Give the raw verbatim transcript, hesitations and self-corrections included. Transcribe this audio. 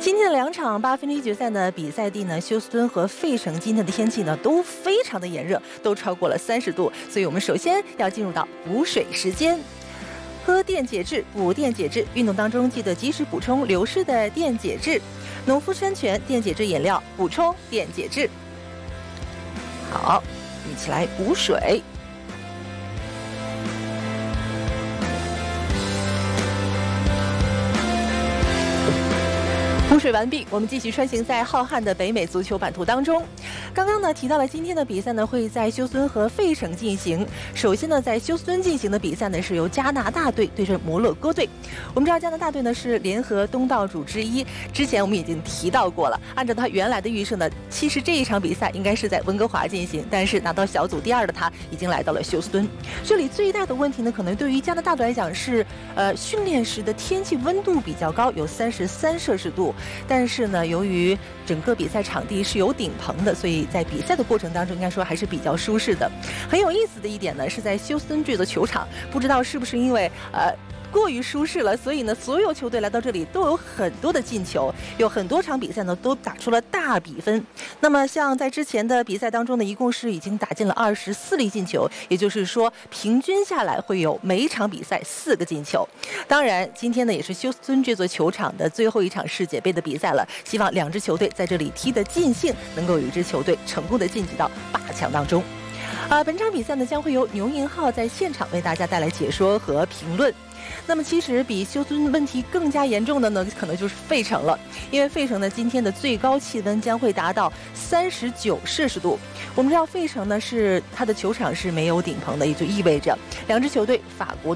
今天的两场八分之一决赛呢，比赛地呢休斯敦和费城今天的天气呢都非常的炎热，都超过了三十度，所以我们首先要进入到补水时间。喝电解质，补电解质，运动当中记得及时补充流失的电解质。农夫山泉电解质饮料，补充电解质。好，一起来补水。补水完毕，我们继续穿行在浩瀚的北美足球版图当中。刚刚呢提到了今天的比赛呢会在休斯敦和费城进行。首先呢，在休斯敦进行的比赛呢是由加拿大队对阵摩洛哥队。我们知道加拿大队呢是联合东道主之一，之前我们已经提到过了。按照他原来的预设呢，其实这一场比赛应该是在温哥华进行，但是拿到小组第二的他已经来到了休斯敦。这里最大的问题呢，可能对于加拿大队来讲是，呃，训练时的天气温度比较高，有三十三摄氏度。但是呢，由于整个比赛场地是有顶棚的，所以在比赛的过程当中，应该说还是比较舒适的。很有意思的一点呢，是在休斯敦这座球场，不知道是不是因为呃。过于舒适了，所以呢，所有球队来到这里都有很多的进球，有很多场比赛呢都打出了大比分。那么，像在之前的比赛当中呢，一共是已经打进了二十四粒进球，也就是说，平均下来会有每一场比赛四个进球。当然，今天呢也是休斯敦这座球场的最后一场世界杯的比赛了，希望两支球队在这里踢得尽兴，能够有一支球队成功的晋级到八强当中。啊，本场比赛呢将会由牛银浩在现场为大家带来解说和评论。那么其实比休斯敦问题更加严重的呢，可能就是费城了，因为费城呢今天的最高气温将会达到三十九摄氏度。我们知道费城呢是它的球场是没有顶棚的，也就意味着两支球队法国